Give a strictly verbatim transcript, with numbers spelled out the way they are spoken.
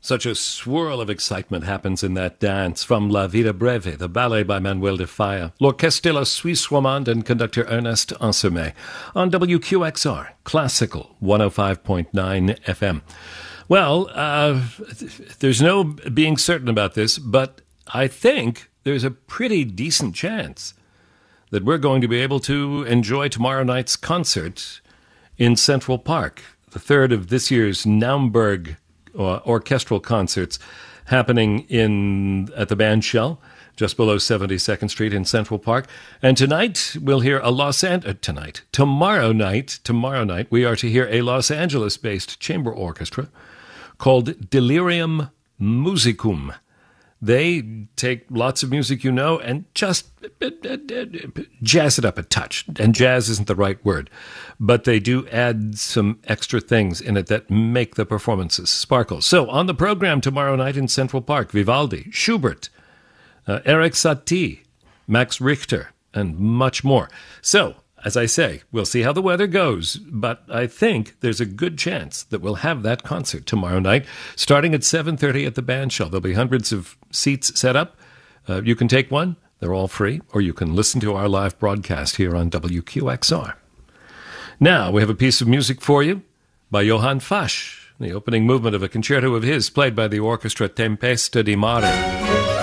Such a swirl of excitement happens in that dance from La Vida Breve, the ballet by Manuel de Falla, L'Orchestre de la Suisse Romande and conductor Ernest Ansermet on W Q X R, Classical one oh five point nine F M. Well, uh, there's no being certain about this, but I think there's a pretty decent chance that we're going to be able to enjoy tomorrow night's concert in Central Park, the third of this year's Naumburg uh, orchestral concerts happening in at the Bandshell, just below seventy-second Street in Central Park. And tonight we'll hear a Los Angeles, uh, tonight, tomorrow night, tomorrow night, we are to hear a Los Angeles-based chamber orchestra called Delirium Musicum. They take lots of music you know and just jazz it up a touch. And jazz isn't the right word, but they do add some extra things in it that make the performances sparkle. So on the program tomorrow night in Central Park, Vivaldi, Schubert, uh, Eric Satie, Max Richter, and much more. So, as I say, we'll see how the weather goes, but I think there's a good chance that we'll have that concert tomorrow night, starting at seven thirty at the Bandshell. There'll be hundreds of seats set up. Uh, you can take one. They're all free, or you can listen to our live broadcast here on W Q X R. Now, we have a piece of music for you by Johann Fasch, the opening movement of a concerto of his, played by the orchestra Tempesta di Mare.